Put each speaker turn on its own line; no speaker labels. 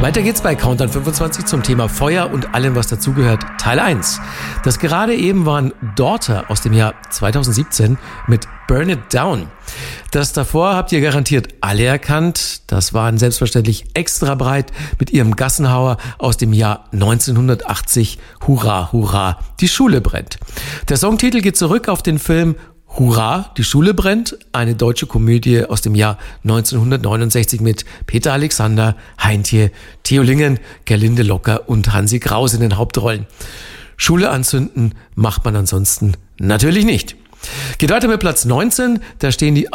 Weiter geht's bei Countdown 25 zum Thema Feuer und allem, was dazugehört, Teil 1. Das gerade eben waren Daughter aus dem Jahr 2017 mit Burn It Down. Das davor habt ihr garantiert alle erkannt. Das waren selbstverständlich Extra breit mit ihrem Gassenhauer aus dem Jahr 1980. Hurra, hurra, die Schule brennt. Der Songtitel geht zurück auf den Film Hurra, die Schule brennt, eine deutsche Komödie aus dem Jahr 1969 mit Peter Alexander, Heintje, Theo Lingen, Gerlinde Locker und Hansi Kraus in den Hauptrollen. Schule anzünden macht man ansonsten natürlich nicht. Geht weiter mit Platz 19, da stehen die